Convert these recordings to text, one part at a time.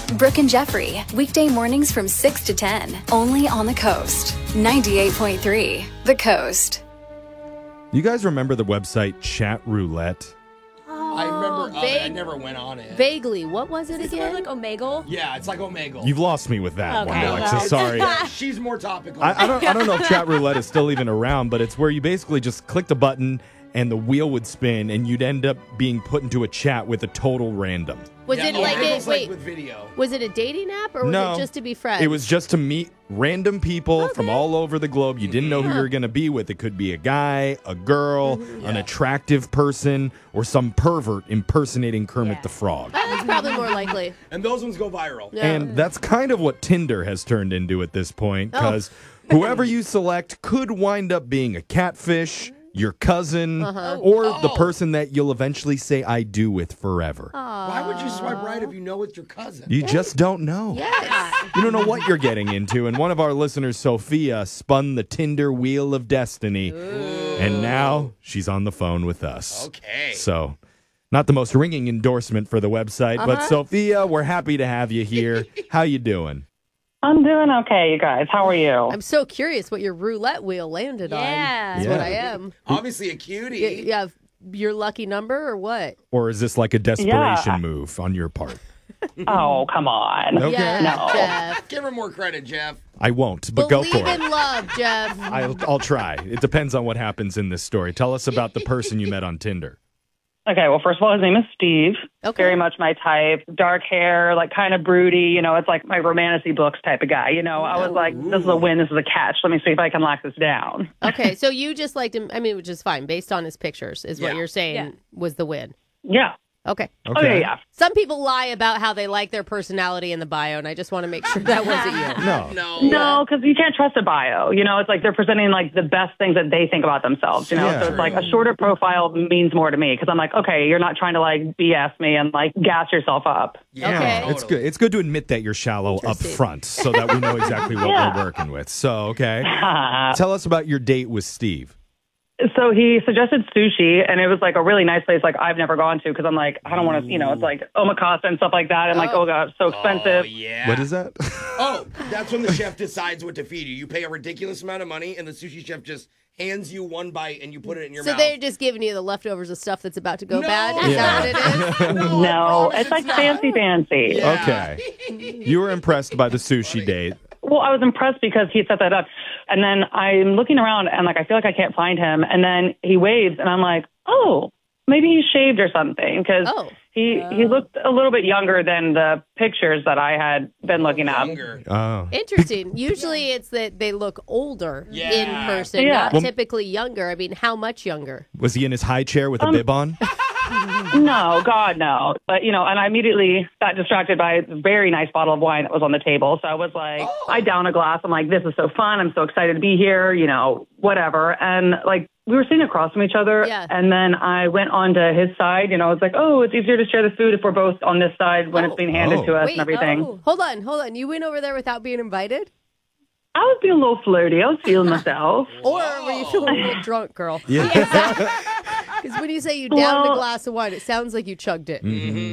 Brooke and Jeffrey, weekday mornings from 6 to 10, only on the Coast. 98.3, The Coast. You guys remember the website Chat Roulette? I remember. I never went on it. Vaguely. What was it Is again? it like Omegle? Yeah, it's like Omegle. You've lost me with that one, Okay. Alexa. Sorry. Yeah, she's more topical. I don't know if Chat Roulette is still even around, but it's where you basically just clicked a button and the wheel would spin and you'd end up being put into a chat with a total random. Was it like it? Wait, with video. was it a dating app or was No, it just to be friends? It was just to meet random people from all over the globe. You didn't know who you were going to be with. It could be a guy, a girl, an attractive person, or some pervert impersonating Kermit the Frog. That's probably more likely. And those ones go viral. Yeah. And that's kind of what Tinder has turned into at this point, because whoever you select could wind up being a catfish, your cousin, or the person that you'll eventually say I do with forever. Why would you swipe right if you know it's your cousin? You just don't know. Yes. You don't know what you're getting into. And one of our listeners, Sophia, spun the Tinder wheel of destiny. And now she's on the phone with us. Okay. So, not the most ringing endorsement for the website, but Sophia, we're happy to have you here. How you doing? I'm doing okay, you guys. How are you? I'm so curious what your roulette wheel landed on. That's Yeah. what I am. Obviously a cutie. You have your lucky number or what? Or is this like a desperation move on your part? Oh, come on. Okay. Yeah, No. Jeff. Give her more credit, Jeff. I won't, but go Believe for it. in love, Jeff. I'll try. It depends on what happens in this story. Tell us about the person you met on Tinder. Okay, well, first of all, his name is Steve. Okay. Very much my type. Dark hair, like kind of broody. You know, it's like my romantic books type of guy. You know, I was like, this is a win, this is a catch. Let me see if I can lock this down. Okay, so you just liked him, I mean, which is fine, based on his pictures, is what Yeah. you're saying Yeah. was the win. Yeah. Okay. Okay, yeah. Some people lie about how they like their personality in the bio, and I just want to make sure that wasn't you. No. No, because you can't trust a bio. You know, it's like they're presenting like the best things that they think about themselves. You know, Yeah. so it's like a shorter profile means more to me because I'm like, okay, you're not trying to like BS me and like gas yourself up. Yeah, Okay. totally. It's good. It's good to admit that you're shallow up Interesting. front so that we know exactly what we're working with. So, okay. Tell us about your date with Steve. So he suggested sushi, and it was like a really nice place like I've never gone to because I'm like, I don't want to, you know, it's like omakase and stuff like that. And like, oh, God, it's so expensive. Oh, yeah. What is that? Oh, that's when the chef decides what to feed you. You pay a ridiculous amount of money, and the sushi chef just hands you one bite, and you put it in your So mouth. they're just giving you the leftovers of stuff that's about to go No. bad? Is that what it is? No, it's like fancy. Yeah. Okay. You were impressed by the sushi date. Well, I was impressed because he set that up. And then I'm looking around and like, I feel like I can't find him. And then he waves and I'm like, oh, maybe he shaved or something. Because he looked a little bit younger than the pictures that I had been looking at. Younger. Oh. Interesting. Usually it's that they look older Yeah. in person, Yeah. not Well- typically younger. I mean, how much younger? Was he in his high chair with a bib on? No, God, no. But, you know, and I immediately got distracted by a very nice bottle of wine that was on the table. So I was like, I down a glass. I'm like, this is so fun. I'm so excited to be here, you know, whatever. And like, we were sitting across from each other. Yeah. And then I went on to his side. You know, it's like, oh, it's easier to share the food if we're both on this side when it's being handed to us Wait, and everything. Hold on. You went over there without being invited? I was being a little flirty. I was feeling myself. Or were you feeling a little drunk, girl? Yeah. Because when you say you downed a Well- glass of wine, it sounds like you chugged it.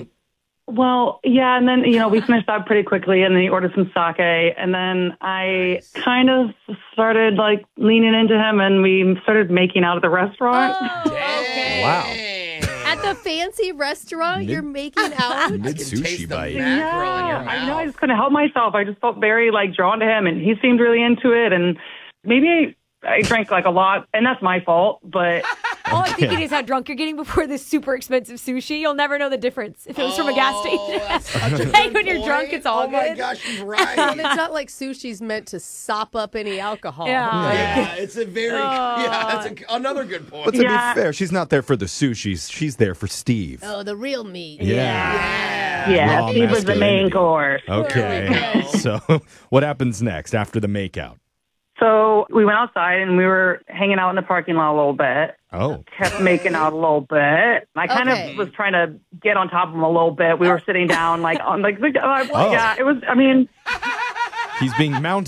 Well, yeah, and then, you know, we finished that pretty quickly, and then he ordered some sake, and then I kind of started, like, leaning into him, and we started making out at the restaurant. Okay. Wow. At the fancy restaurant, you're making out? Mid Taste sushi the bite. mackerel in your I know, I mouth. just couldn't help myself. I just felt very, like, drawn to him, and he seemed really into it, and maybe I drank, like, a lot, and that's my fault, but... All I'm thinking is how drunk you're getting before this super expensive sushi. You'll never know the difference if it was from a gas station. Hey, when you're drunk, it's all Oh my good. gosh, she's Well, right. it's not like sushi's meant to sop up any alcohol. Yeah. Yeah, it's a very that's another good point. But to Yeah. be fair, she's not there for the sushi. She's there for Steve. Oh, the real meat. Yeah. Yeah, Raw he was the main masculinity. course. Okay. So, what happens next after the makeout? So we went outside, and we were hanging out in the parking lot a little bit. Oh. Kept making out a little bit. I kind Okay. of was trying to get on top of him a little bit. We were sitting down, like, on, like, Oh. yeah, it was, I mean, He's being mounted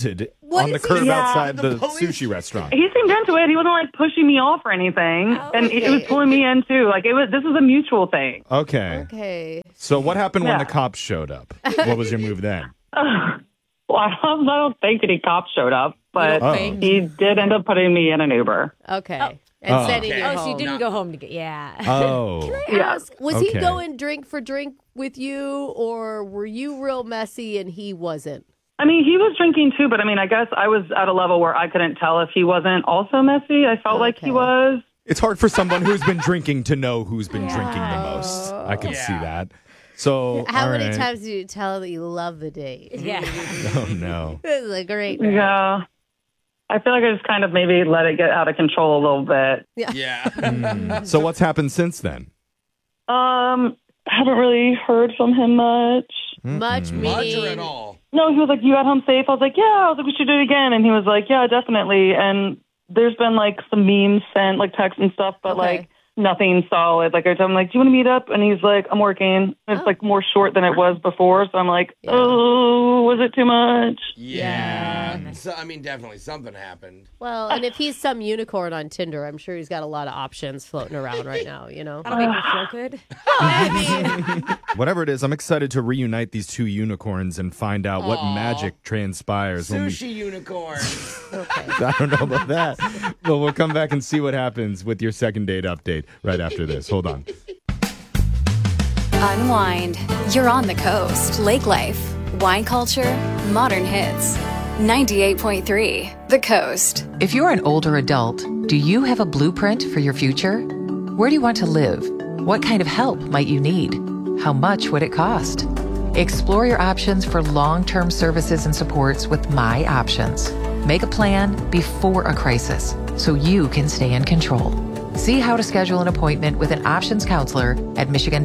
on the curb Yeah. outside the sushi restaurant. He seemed into it. He wasn't like pushing me off or anything, and it was pulling me in too. Like this was a mutual thing. Okay. Okay. So what happened when Yeah. the cops showed up? What was your move then? Well, I don't think any cops showed up, but he did end up putting me in an Uber. Okay. And sending you Oh, so home. you didn't go home to get, yeah. Oh. Ask, was he Okay. going drink for drink with you, or were you real messy and he wasn't? I mean, he was drinking too, but I mean, I guess I was at a level where I couldn't tell if he wasn't also messy. I felt like he was. It's hard for someone who's been drinking to know who's been drinking the most. I can see that. So, How all many right. times do you tell that you love the date? Yeah. Oh, no. This is a great night. Yeah. I feel like I just kind of maybe let it get out of control a little bit. Yeah. So what's happened since then? Haven't really heard from him much. Much Much or meaning. at all? No, he was like, "You got home safe?" I was like, "Yeah." I was like, "We should do it again." And he was like, "Yeah, definitely." And there's been like some memes sent, like texts and stuff, but like nothing solid. Like I told him, like, "Do you want to meet up?" And he's like, "I'm working." It's like more short than it was before, so I'm like, "Oh, was it too much?" Yeah. So, I mean, definitely something happened. Well, and if he's some unicorn on Tinder, I'm sure he's got a lot of options floating around right now, you know? That'll make me feel good. Whatever it is, I'm excited to reunite these two unicorns and find out what magic transpires. When Sushi unicorn. I don't know about that. But we'll come back and see what happens with your second date update right after this. Hold on. Unwind. You're on the coast. Lake life, wine culture, modern hits. 98.3 The Coast. If you're an older adult, do you have a blueprint for your future? Where do you want to live? What kind of help might you need? How much would it cost? Explore your options for long-term services and supports with My Options. Make a plan before a crisis so you can stay in control. See how to schedule an appointment with an options counselor at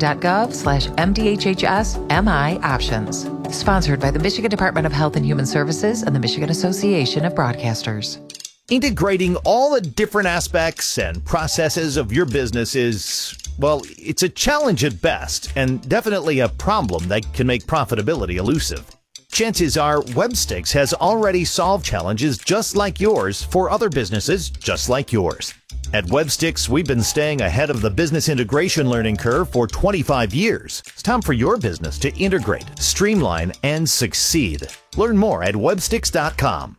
michigan.gov/MDHHS-MI Options. Sponsored by the Michigan Department of Health and Human Services and the Michigan Association of Broadcasters. Integrating all the different aspects and processes of your business is, well, it's a challenge at best and definitely a problem that can make profitability elusive. Chances are Webstix has already solved challenges just like yours for other businesses just like yours. At Webstix, we've been staying ahead of the business integration learning curve for 25 years. It's time for your business to integrate, streamline, and succeed. Learn more at webstix.com.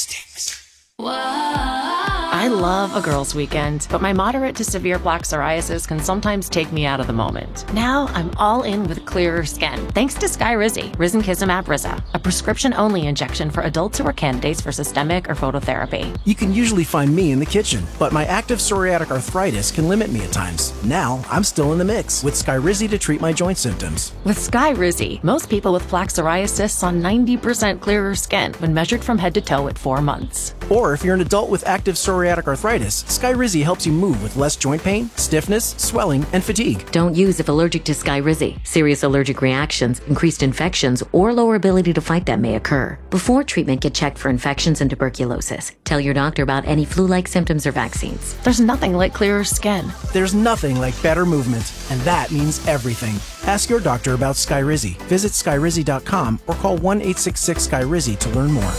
I love a girls' weekend, but my moderate to severe plaque psoriasis can sometimes take me out of the moment. Now I'm all in with clearer skin, thanks to Skyrizi, risankizumab Riza, a prescription-only injection for adults who are candidates for systemic or phototherapy. You can usually find me in the kitchen, but my active psoriatic arthritis can limit me at times. Now I'm still in the mix with Skyrizi to treat my joint symptoms. With Skyrizi, most people with plaque psoriasis saw 90% clearer skin when measured from head to toe at 4 months. Or if you're an adult with active psoriatic arthritis, Skyrizi helps you move with less joint pain, stiffness, swelling, and fatigue. Don't use if allergic to Skyrizi. Serious allergic reactions, increased infections, or lower ability to fight them may occur. Before treatment, get checked for infections and tuberculosis. Tell your doctor about any flu-like symptoms or vaccines. There's nothing like clearer skin. There's nothing like better movement, and that means everything. Ask your doctor about Skyrizi. Visit Skyrizi.com or call 1-866-SKYRIZI to learn more.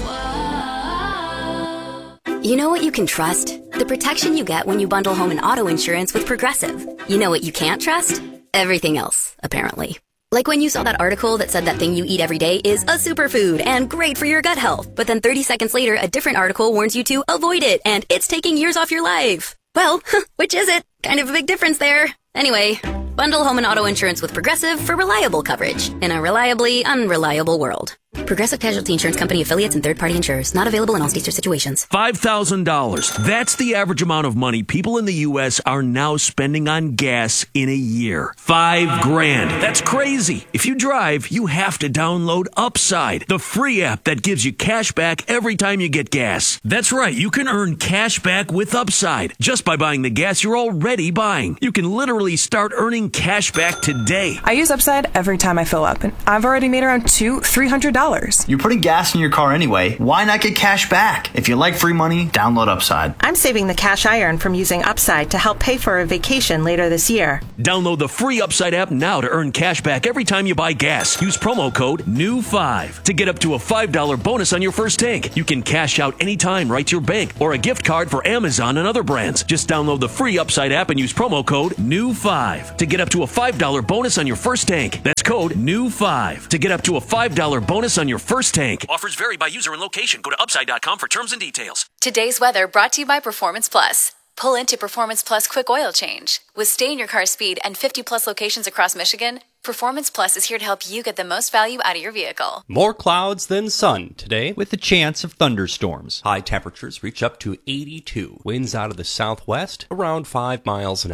You know what you can trust? The protection you get when you bundle home and auto insurance with Progressive. You know what you can't trust? Everything else, apparently. Like when you saw that article that said that thing you eat every day is a superfood and great for your gut health. But then 30 seconds later, a different article warns you to avoid it and it's taking years off your life. Well, which is it? Kind of a big difference there. Anyway, bundle home and auto insurance with Progressive for reliable coverage in a reliably unreliable world. Progressive Casualty Insurance Company affiliates and third-party insurers. Not available in all states or situations. $5,000. That's the average amount of money people in the U.S. are now spending on gas in a year. $5,000. That's crazy. If you drive, you have to download Upside, the free app that gives you cash back every time you get gas. That's right. You can earn cash back with Upside just by buying the gas you're already buying. You can literally start earning cash back today. I use Upside every time I fill up, and I've already made around $200-300 $5. You're putting gas in your car anyway. Why not get cash back? If you like free money, download Upside. I'm saving the cash I earn from using Upside to help pay for a vacation later this year. Download the free Upside app now to earn cash back every time you buy gas. Use promo code NEW5 to get up to a $5 bonus on your first tank. You can cash out anytime right to your bank or a gift card for Amazon and other brands. Just download the free Upside app and use promo code NEW5 to get up to a $5 bonus on your first tank. That's code NEW5 to get up to a $5 bonus on your first tank. Offers vary by user and location. Go to Upside.com for terms and details. Today's weather brought to you by Performance Plus. Pull into Performance Plus Quick Oil Change. With stay-in-your-car speed and 50-plus locations across Michigan, Performance Plus is here to help you get the most value out of your vehicle. More clouds than sun today with a chance of thunderstorms. High temperatures reach up to 82. Winds out of the southwest around 5 miles an hour.